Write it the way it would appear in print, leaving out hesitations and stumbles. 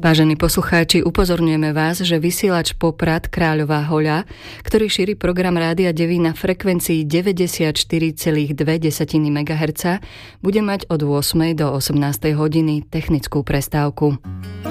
Vážení poslucháči, upozorňujeme vás, že vysielač Poprad Kráľová Hoľa, ktorý šíri program Rádia Devín na frekvencii 94,2 MHz, bude mať od 8. do 18. hodiny technickú prestávku.